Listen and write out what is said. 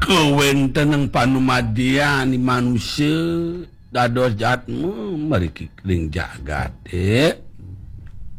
kewen tenang panumadian di manusia dados jatmu mari ring jagat